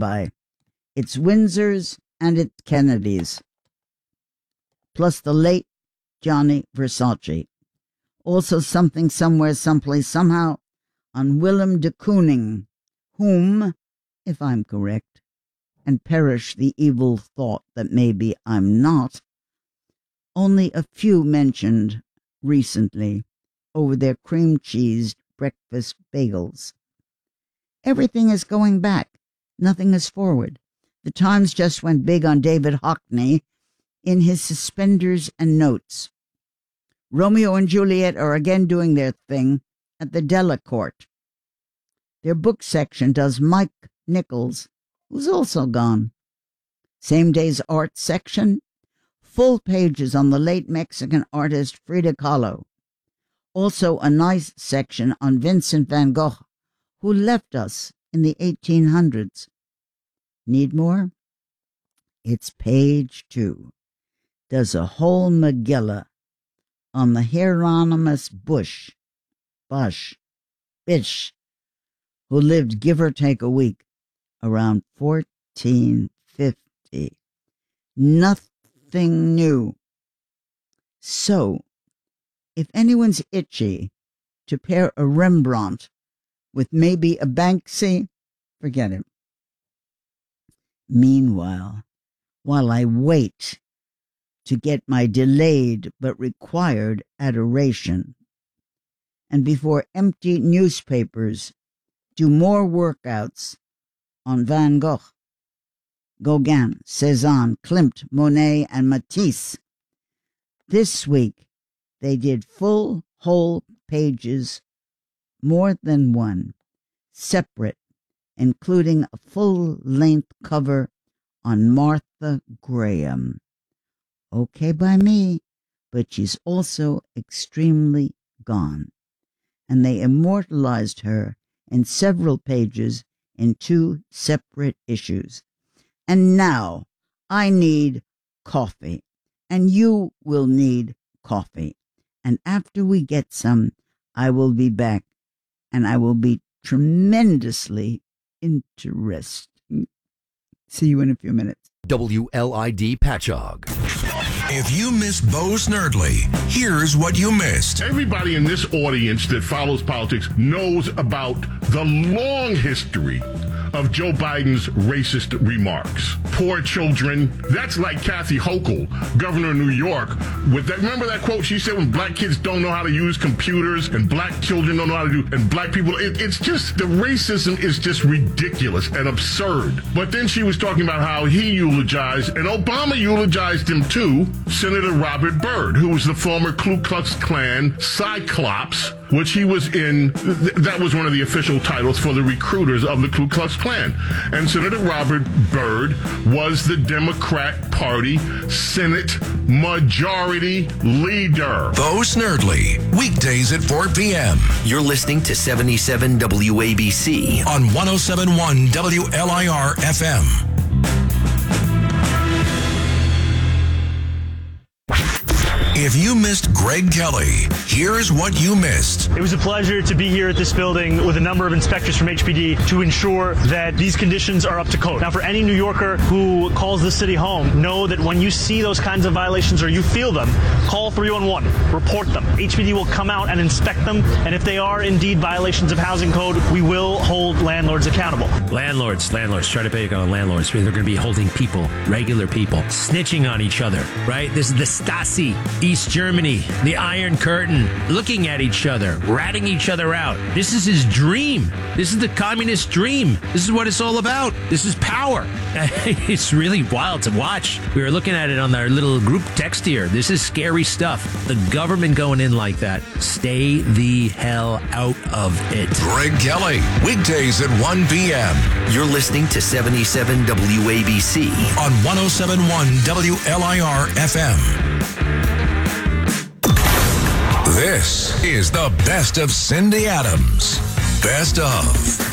alibi. It's Windsor's and it's Kennedy's. Plus the late Johnny Versace. Also something, somewhere, someplace, somehow on Willem de Kooning, whom, if I'm correct, and perish the evil thought that maybe I'm not, only a few mentioned recently over their cream-cheesed breakfast bagels. Everything is going back. Nothing is forward. The Times just went big on David Hockney in his suspenders and notes. Romeo and Juliet are again doing their thing at the Delacorte. Their book section does Mike Nichols, who's also gone. Same day's art section, full pages on the late Mexican artist Frida Kahlo. Also a nice section on Vincent van Gogh, who left us in the 1800s. Need more? It's page 2. Does a whole Megillah on the Hieronymus Bish, who lived, give or take a week, around 1450. Nothing new. So, if anyone's itchy to pair a Rembrandt with maybe a Banksy, forget him. Meanwhile, while I wait to get my delayed but required adoration, and before empty newspapers do more workouts on Van Gogh, Gauguin, Cézanne, Klimt, Monet, and Matisse, this week they did full, whole pages, more than one, separate, including a full-length cover on Martha Graham. Okay by me, but she's also extremely gone. And they immortalized her in several pages in 2 separate issues. And now I need coffee, and you will need coffee. And after we get some, I will be back, and I will be tremendously interesting. See you in a few minutes. WLID Patchogue. If you missed Bo Snerdley, here's what you missed. Everybody in this audience that follows politics knows about the long history of Joe Biden's racist remarks. Poor children. That's like Kathy Hochul, governor of New York, with that. Remember that quote she said, when black kids don't know how to use computers and black children don't know how to do, and black people, it's just, the racism is just ridiculous and absurd. But then she was talking about how he eulogized, and Obama eulogized him too, Senator Robert Byrd, who was the former Ku Klux Klan Cyclops, which he was in. That was one of the official titles for the recruiters of the Ku Klux Klan. And Senator Robert Byrd was the Democrat Party Senate Majority Leader. Bo Snerdley, weekdays at 4 p.m. You're listening to 77 WABC on 107.1 WLIR FM. If you missed Greg Kelly, here's what you missed. It was a pleasure to be here at this building with a number of inspectors from HPD to ensure that these conditions are up to code. Now, for any New Yorker who calls the city home, know that when you see those kinds of violations or you feel them, call 311, report them. HPD will come out and inspect them, and if they are indeed violations of housing code, we will hold landlords accountable. Landlords, try to pay on landlords. They're going to be holding people, regular people, snitching on each other, right? This is the Stasi, East Germany, the Iron Curtain, looking at each other, ratting each other out. This is his dream. This is the communist dream. This is what it's all about. This is power. It's really wild to watch. We were looking at it on our little group text here. This is scary stuff. The government going in like that. Stay the hell out of it. Greg Kelly, weekdays at 1 p.m. You're listening to 77 WABC on 107.1 WLIR FM. This is the best of Cindy Adams. Best of.